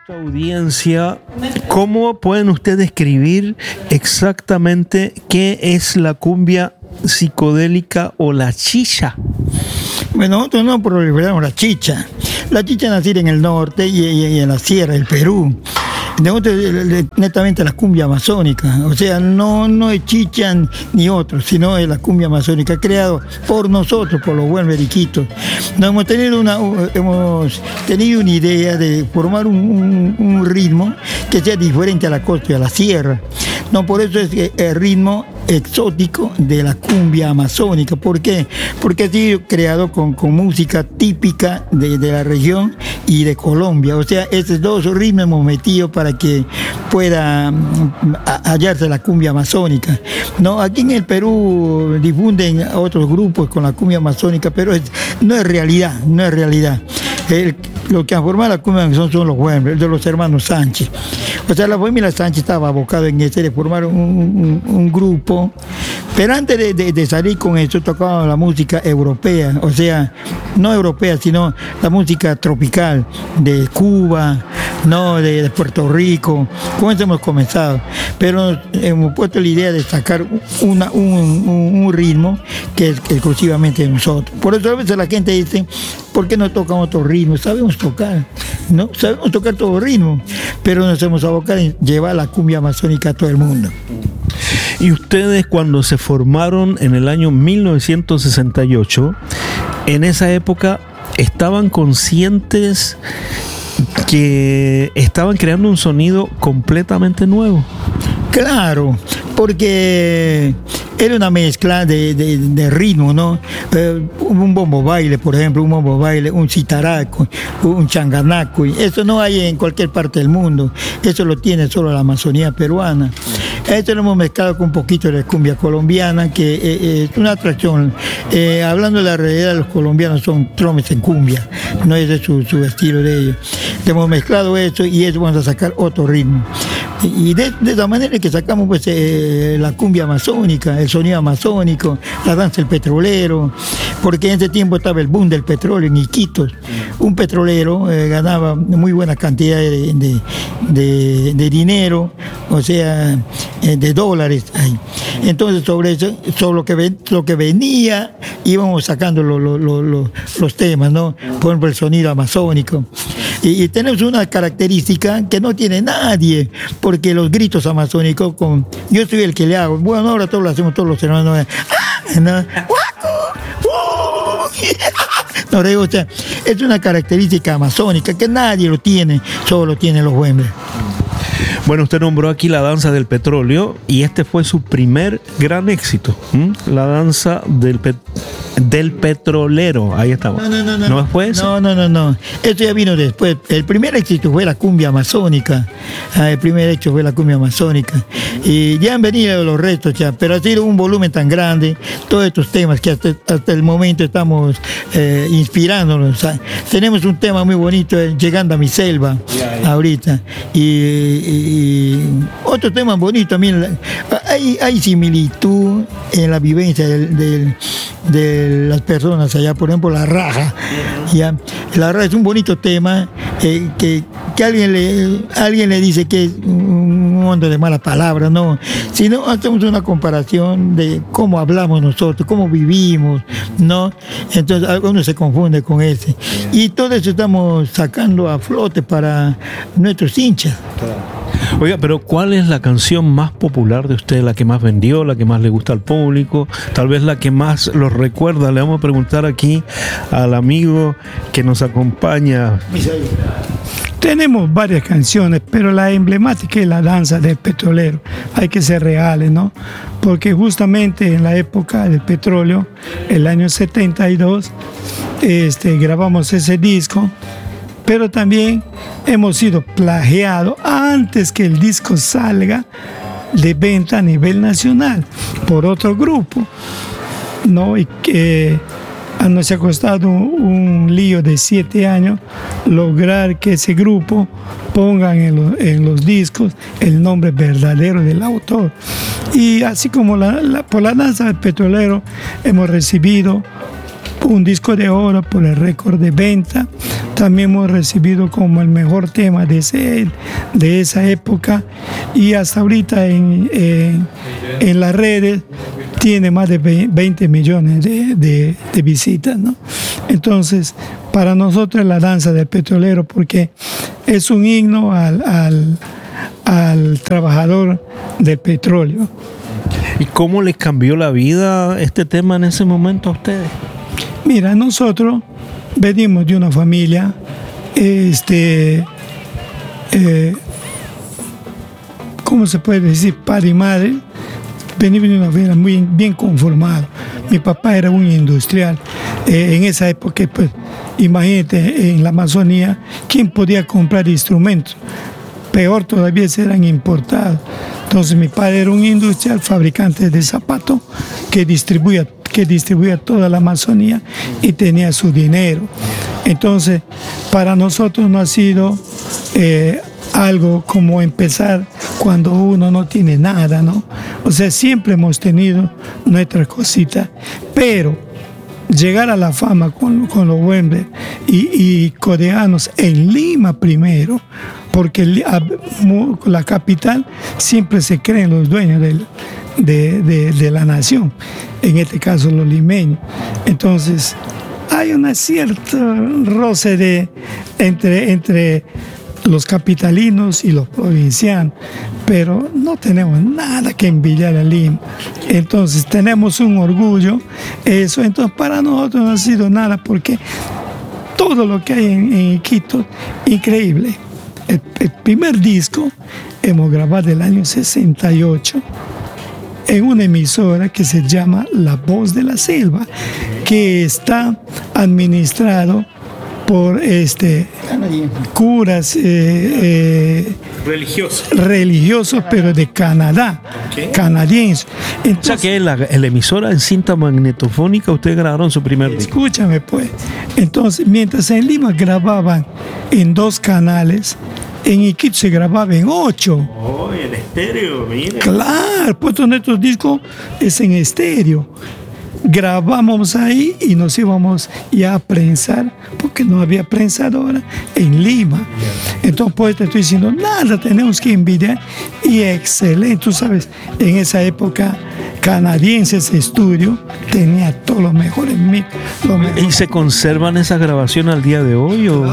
nuestra audiencia, ¿cómo pueden ustedes describir exactamente qué es la cumbia psicodélica o la chicha? Bueno, nosotros no proliferamos la chicha. La chicha nació en el norte y en la sierra del Perú. Nosotros, netamente la cumbia amazónica, o sea, no es chicha ni otro, sino es la cumbia amazónica, creado por nosotros, por los buenos veriquitos. Nos hemos tenido una idea de formar un ritmo que sea diferente a la costa y a la sierra. No, por eso es el ritmo exótico de la cumbia amazónica. ¿Por qué? Porque ha sido creado con música típica de la región y de Colombia. O sea, estos dos ritmos hemos metido para que pueda hallarse la cumbia amazónica. No, aquí en el Perú difunden a otros grupos con la cumbia amazónica, pero no es realidad. Lo que han formado la cumbia son los Güembres, de los hermanos Sánchez. O sea, la familia Sánchez estaba abocada en de formar un grupo, pero antes de salir con eso tocaban la música europea, o sea, no europea, sino la música tropical de Cuba, no de Puerto Rico. Con eso hemos comenzado, pero hemos puesto la idea de sacar un ritmo que es exclusivamente de nosotros. Por eso a veces la gente dice, ¿por qué no tocan otro ritmo? Sabemos tocar, ¿no? Sabemos tocar todo ritmo, pero nos hemos abocado en llevar la cumbia amazónica a todo el mundo. Y ustedes, cuando se formaron en el año 1968, en esa época, ¿estaban conscientes que estaban creando un sonido completamente nuevo? Claro, porque era una mezcla de ritmo, ¿no? Un bombo baile, por ejemplo, un citaraco, un changanaco. Eso no hay en cualquier parte del mundo. Eso lo tiene solo la Amazonía peruana. Esto lo hemos mezclado con un poquito de cumbia colombiana, que es una atracción. Hablando de la realidad, los colombianos son tromes en cumbia, no es de su estilo de ellos. Hemos mezclado eso y eso vamos a sacar otro ritmo. Y de esa manera que sacamos pues la cumbia amazónica, el sonido amazónico, la danza del petrolero, porque en ese tiempo estaba el boom del petróleo en Iquitos. Un petrolero ganaba muy buena cantidad de dinero, o sea, de dólares. Entonces sobre eso, sobre lo que venía, íbamos sacando los temas, ¿no? Por ejemplo, el sonido amazónico. Y tenemos una característica que no tiene nadie, porque los gritos amazónicos, yo soy el que le hago. Bueno, ahora todos lo hacemos, todos los hermanos. No, o sea, es una característica amazónica que nadie lo tiene, solo lo tienen los Güembres. Bueno, usted nombró aquí la danza del petróleo y este fue su primer gran éxito, la danza del petrolero. Ahí estamos. ¿No fue eso? No. Esto ya vino después. El primer éxito fue la cumbia amazónica. Y ya han venido los restos ya, pero ha sido un volumen tan grande, todos estos temas que hasta el momento estamos inspirándonos. Tenemos un tema muy bonito, Llegando a mi selva, ahorita. Y otro tema bonito también. Hay similitud en la vivencia de las personas allá, por ejemplo, la raja. ¿Ya? La raja es un bonito tema que alguien le dice que es un mundo de malas palabras, no, sino hacemos una comparación de cómo hablamos nosotros, cómo vivimos, ¿no? Entonces algunos se confunde con ese. Y todo eso estamos sacando a flote para nuestros hinchas. Oiga, pero ¿cuál es la canción más popular de usted, la que más vendió, la que más le gusta al público, tal vez la que más los recuerda? Le vamos a preguntar aquí al amigo que nos acompaña. Tenemos varias canciones, pero la emblemática es la danza del petrolero. Hay que ser reales, ¿no? Porque justamente en la época del petróleo, el año 72, grabamos ese disco, pero también hemos sido plagiados antes que el disco salga de venta a nivel nacional por otro grupo, ¿no? Y que nos ha costado un lío de 7 años lograr que ese grupo pongan en los discos el nombre verdadero del autor. Y así como por la danza del petrolero hemos recibido un disco de oro por el récord de venta también hemos recibido como el mejor tema de esa época, y hasta ahorita en las redes tiene más de 20 millones de visitas, ¿no? Entonces, para nosotros es la danza del petrolero, porque es un himno al trabajador del petróleo. ¿Y cómo les cambió la vida este tema en ese momento a ustedes? Mira, nosotros venimos de una familia, ¿cómo se puede decir? Padre y madre. Venimos de una familia muy bien conformada. Mi papá era un industrial. En esa época, pues, imagínate, en la Amazonía, ¿quién podía comprar instrumentos? Peor todavía, eran importados. Entonces mi padre era un industrial, fabricante de zapatos, que distribuía toda la Amazonía y tenía su dinero. Entonces, para nosotros no ha sido algo como empezar cuando uno no tiene nada, ¿no? O sea, siempre hemos tenido nuestras cositas, pero llegar a la fama con los Wembley y coreanos en Lima primero, porque la capital siempre se creen los dueños de la nación, en este caso los limeños. Entonces hay una cierta roce entre los capitalinos y los provincianos, pero no tenemos nada que envidiar a Lima. Entonces tenemos un orgullo, eso. Entonces para nosotros no ha sido nada, porque todo lo que hay en Quito, increíble. El primer disco hemos grabado el año 68 en una emisora que se llama La Voz de la Selva, que está administrado por curas religiosos, pero de Canadá, canadienses. Entonces, o sea que la emisora en cinta magnetofónica, ustedes grabaron su primer disco. Escúchame pues. Entonces, mientras en Lima grababan en 2 canales, en Iquitos se grababa en 8. Oh, en estéreo, mira. Claro, pues nuestro disco es en estéreo. Grabamos ahí y nos íbamos ya a prensar, porque no había prensadora en Lima. Entonces, pues te estoy diciendo, nada tenemos que envidiar, y excelente. Tú sabes, en esa época Canadienses Estudio tenía todo lo mejor en mí. ¿Y se conservan esas grabaciones al día de hoy? ¿O?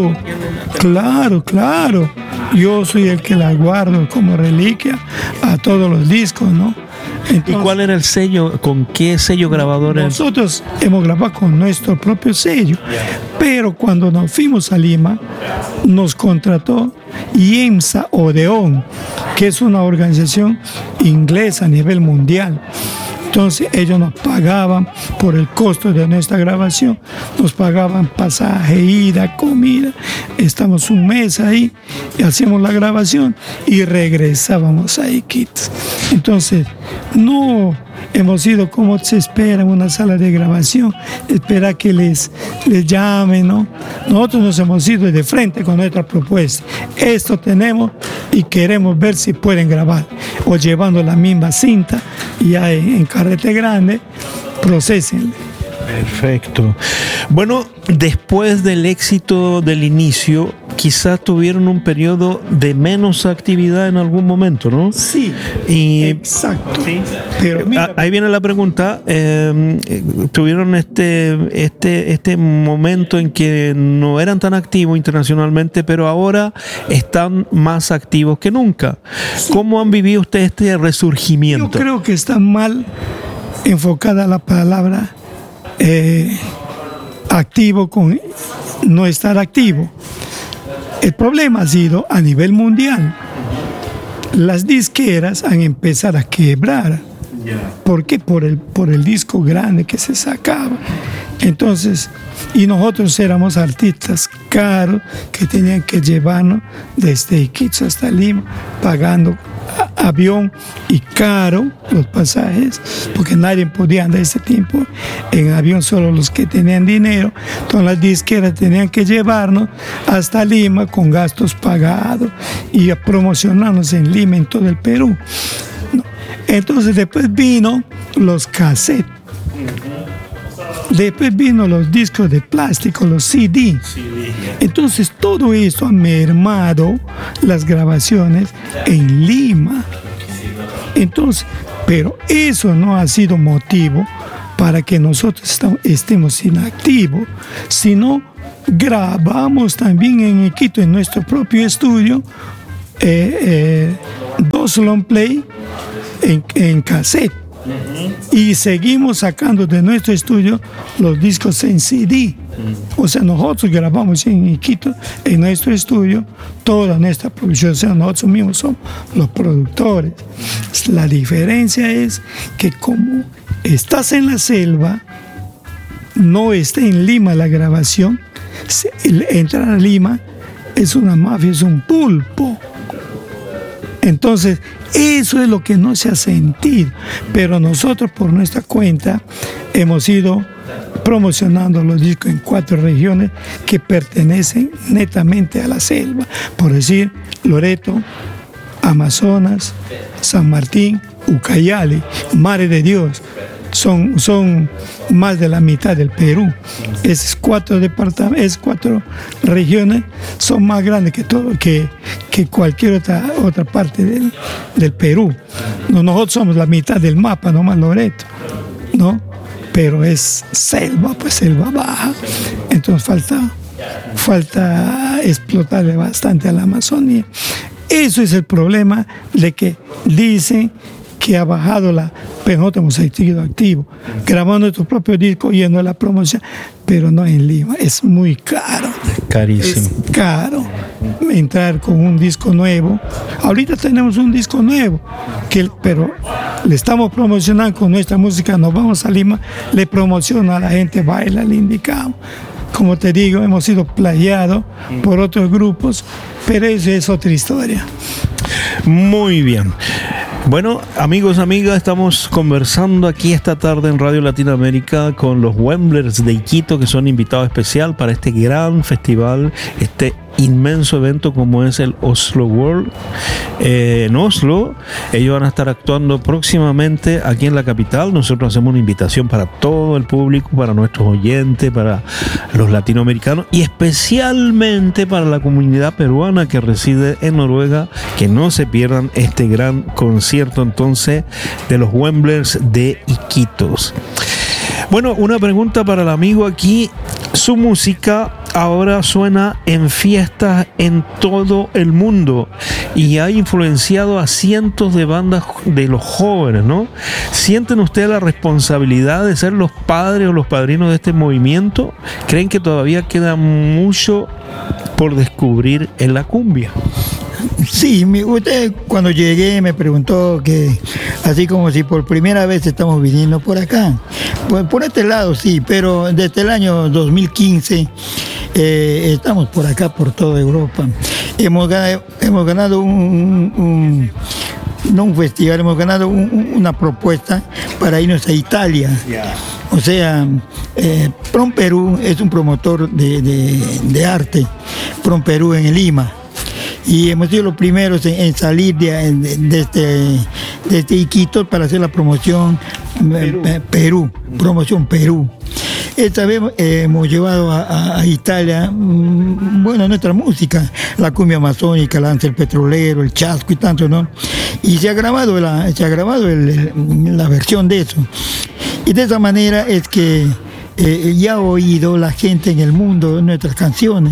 Claro. Yo soy el que las guardo como reliquia a todos los discos, ¿no? Entonces, ¿y cuál era el sello? ¿Con qué sello grabador? Nosotros hemos grabado con nuestro propio sello, pero cuando nos fuimos a Lima, nos contrató IEMSA Odeón, que es una organización inglesa a nivel mundial. Entonces ellos nos pagaban por el costo de nuestra grabación, nos pagaban pasaje, ida, comida. Estamos un mes ahí y hacíamos la grabación y regresábamos a Iquitos. Entonces no hemos ido como se espera en una sala de grabación, espera que les llamen, ¿no? Nosotros nos hemos ido de frente con nuestra propuesta. Esto tenemos y queremos ver si pueden grabar, o llevando la misma cinta ya en carrete grande, procesenle. Perfecto. Bueno, después del éxito del inicio, quizás tuvieron un periodo de menos actividad en algún momento, ¿no? Sí, exacto. ¿Sí? Pero mira, ahí viene la pregunta. Tuvieron este momento en que no eran tan activos internacionalmente, pero ahora están más activos que nunca. Sí. ¿Cómo han vivido ustedes este resurgimiento? Yo creo que está mal enfocada la palabra activo con no estar activo. El problema ha sido a nivel mundial. Las disqueras han empezado a quebrar. ¿Por qué? Por el disco grande que se sacaba. Entonces, y nosotros éramos artistas caros que tenían que llevarnos desde Iquitos hasta Lima, pagando avión y caro los pasajes, porque nadie podía andar ese tiempo en avión, solo los que tenían dinero. Entonces las disqueras tenían que llevarnos hasta Lima con gastos pagados y a promocionarnos en Lima, en todo el Perú. Entonces después vino los cassettes. Después vino los discos de plástico, los CD. Entonces todo esto ha mermado las grabaciones en Lima. Entonces, pero eso no ha sido motivo para que nosotros estemos inactivos, sino grabamos también en Iquitos, en nuestro propio estudio, 2 long play en cassette. Y seguimos sacando de nuestro estudio los discos en CD. O sea, nosotros grabamos en Iquitos, en nuestro estudio, toda nuestra producción. O sea, nosotros mismos somos los productores. La diferencia es que como estás en la selva, no está en Lima la grabación, entrar a Lima es una mafia, es un pulpo. Entonces, eso es lo que no se ha sentido. Pero nosotros, por nuestra cuenta, hemos ido promocionando los discos en 4 regiones que pertenecen netamente a la selva. Por decir, Loreto, Amazonas, San Martín, Ucayali, Madre de Dios. Son más de la mitad del Perú. Esas 4 departamentos, esas 4 regiones son más grandes que cualquier otra parte del Perú. Nosotros somos la mitad del mapa, nomás Loreto, ¿no? Pero es selva, pues selva baja. Entonces falta explotarle bastante a la Amazonía. Eso es el problema de que dicen que ha bajado pero nosotros hemos seguido activos, grabando nuestro propio disco, yendo a la promoción, pero no en Lima, es muy caro. Carísimo. Es caro entrar con un disco nuevo. Ahorita tenemos un disco nuevo, pero le estamos promocionando con nuestra música, nos vamos a Lima, le promociono a la gente, baila, le indicamos. Como te digo, hemos sido plagiados por otros grupos, pero eso es otra historia. Muy bien. Bueno, amigos, amigas, estamos conversando aquí esta tarde en Radio Latinoamérica con los Wemblers de Iquitos, que son invitados especial para este gran festival, este inmenso evento como es el Oslo World. En Oslo, ellos van a estar actuando próximamente aquí en la capital. Nosotros hacemos una invitación para todo el público, para nuestros oyentes, para los latinoamericanos y especialmente para la comunidad peruana que reside en Noruega, que no se pierdan este gran concierto entonces de los Wemblers de Iquitos. Bueno, una pregunta para el amigo aquí. Su música ahora suena en fiestas en todo el mundo y ha influenciado a cientos de bandas de los jóvenes, ¿no? ¿Sienten ustedes la responsabilidad de ser los padres o los padrinos de este movimiento? ¿Creen que todavía queda mucho por descubrir en la cumbia? Sí, usted cuando llegué me preguntó que así como si por primera vez estamos viniendo por acá. Pues por este lado sí, pero desde el año 2015 estamos por acá, por toda Europa. Hemos ganado no un festival, hemos ganado una propuesta para irnos a Italia. O sea, Prom Perú es un promotor de arte, Prom Perú en Lima. Y hemos sido los primeros en salir de este Iquitos para hacer la promoción Perú, promoción Perú. Esta vez hemos llevado a Italia, nuestra música, la cumbia amazónica, la danza del petrolero, el chasco y tanto, ¿no? Y se ha grabado la versión de eso. Y de esa manera es que ya ha oído la gente en el mundo nuestras canciones.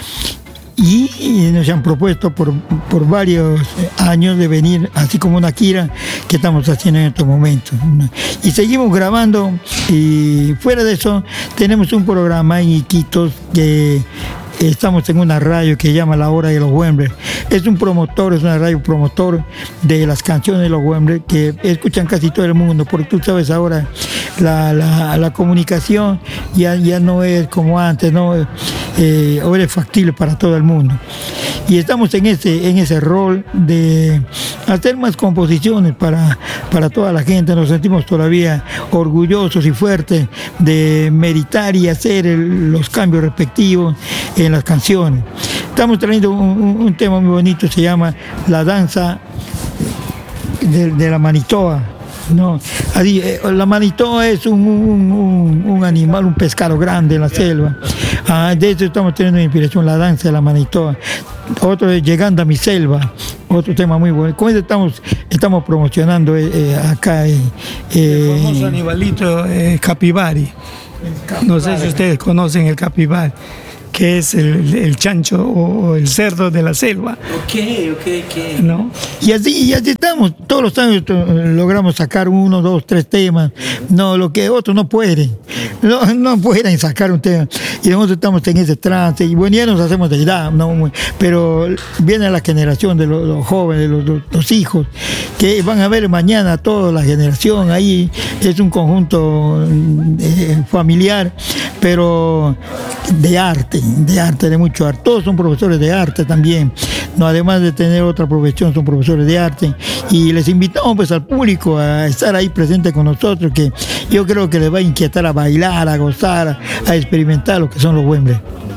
Y nos han propuesto por varios años de venir, así como una gira que estamos haciendo en estos momentos. Y seguimos grabando, y fuera de eso tenemos un programa en Iquitos que estamos en una radio que se llama La Hora de los Wemblers. Es una radio promotor de las canciones de los Wemblers que escuchan casi todo el mundo, porque tú sabes ahora la comunicación ya no es como antes, ¿no? Ahora es factible para todo el mundo. Y estamos en ese rol de hacer más composiciones para toda la gente. Nos sentimos todavía orgullosos y fuertes de meditar y hacer los cambios respectivos en las canciones. Estamos trayendo un tema muy bonito, se llama La Danza de la Manitoba. No, así, la manitoa es un animal, un pescado grande en la selva. De eso estamos teniendo inspiración, la danza de la manitoa. Otro es Llegando a mi selva, otro tema muy bueno. Con eso estamos promocionando acá. El famoso animalito capibari. No sé si ustedes conocen el capibari, que es el chancho o el cerdo de la selva. Ok. ¿No? Y así estamos, todos los años logramos sacar 1, 2, 3 temas, no, lo que otros no pueden, no pueden sacar un tema, y nosotros estamos en ese trance, y bueno, ya nos hacemos de edad, ¿no? Pero viene la generación de los jóvenes, los hijos, que van a ver mañana toda la generación, ahí es un conjunto familiar, pero de arte, de mucho arte. Todos son profesores de arte también, no, además de tener otra profesión, son profesores de arte, y les invitamos pues al público a estar ahí presente con nosotros, que yo creo que les va a inquietar a bailar, a gozar, a experimentar lo que son los Wembley.